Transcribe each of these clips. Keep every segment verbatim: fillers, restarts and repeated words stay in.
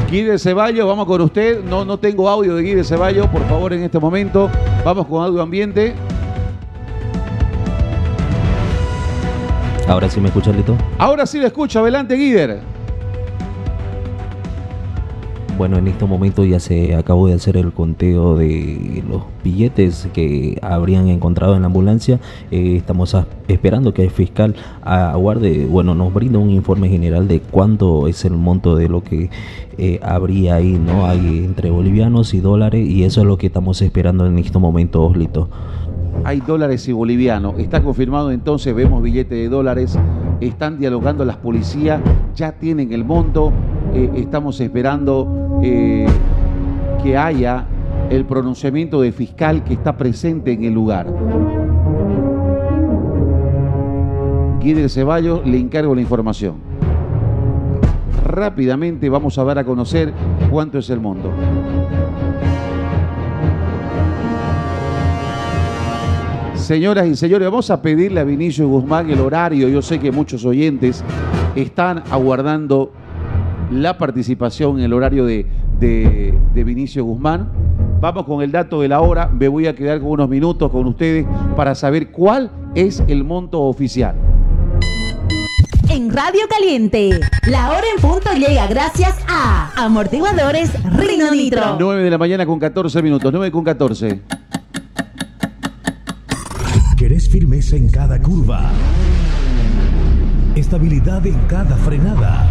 Guider Ceballos, vamos con usted. No, no tengo audio de Guider Ceballos, por favor, en este momento. Vamos con audio ambiente. Ahora sí me escucha, Lito. Ahora sí le escucho. Adelante, Guider. Bueno, en este momento ya se acabó de hacer el conteo de los billetes que habrían encontrado en la ambulancia. Eh, estamos a, esperando que el fiscal aguarde, bueno, nos brinda un informe general de cuánto es el monto de lo que eh, habría ahí, ¿no? Hay entre bolivianos y dólares, y eso es lo que estamos esperando en este momento, Lito. Hay dólares y bolivianos. Está confirmado entonces, vemos billetes de dólares. Están dialogando las policías, ya tienen el monto. Eh, estamos esperando eh, que haya el pronunciamiento del fiscal que está presente en el lugar. Guider Ceballos, le encargo la información. Rápidamente vamos a dar a conocer cuánto es el monto. Señoras y señores, vamos a pedirle a Vinicio Guzmán el horario. Yo sé que muchos oyentes están aguardando la participación en el horario de, de, de Vinicio Guzmán. Vamos con el dato de la hora. Me voy a quedar con unos minutos con ustedes para saber cuál es el monto oficial. En Radio Caliente, la hora en punto llega gracias a Amortiguadores Rino Nitro. nueve de la mañana con catorce minutos. nueve con catorce. ¿Querés firmeza en cada curva? Estabilidad en cada frenada.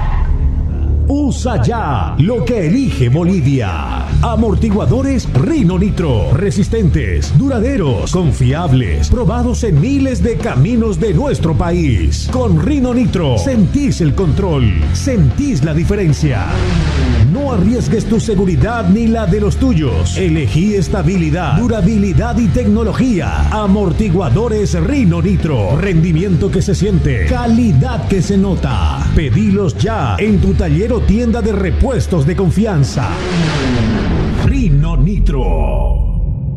Usa ya lo que elige Bolivia. Amortiguadores Rino Nitro. Resistentes, duraderos, confiables, probados en miles de caminos de nuestro país. Con Rino Nitro sentís el control, sentís la diferencia. No arriesgues tu seguridad ni la de los tuyos. Elegí estabilidad, durabilidad y tecnología. Amortiguadores Rino Nitro. Rendimiento que se siente, calidad que se nota. Pedilos ya en tu taller o tienda de repuestos de confianza. Rino Nitro.